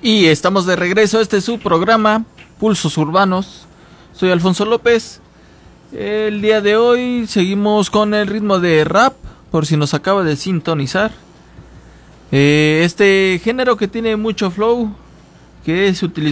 Y estamos de regreso, este es su programa, Pulsos Urbanos. Soy Alfonso López. El día de hoy seguimos con el ritmo de rap, por si nos acaba de sintonizar. Este género que tiene mucho flow, que se utiliza